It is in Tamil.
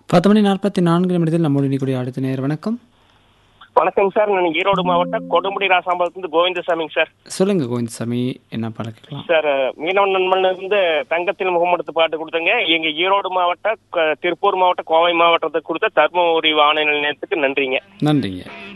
10:44 நம்மோடு இணைக்கூடிய அடுத்த நேர். வணக்கம். வணக்கம் சார், நான் ஈரோடு மாவட்டம் கொடுமுடி ராசாம்பலத்திலிருந்து கோவிந்தசாமிங்க சார். சொல்லுங்க கோவிந்தசாமி, என்ன பாட கேட்கலாம்? சார், மீனவன் நண்பன்ல இருந்து தங்கத்தில் முகமெடுத்து பாட்டு கொடுத்தங்க. எங்க ஈரோடு மாவட்டம், திருப்பூர் மாவட்டம், கோவை மாவட்டத்துக்கு கொடுத்த தர்மபுரி வானொலி நிலையத்துக்கு நன்றிங்க. நன்றிங்க.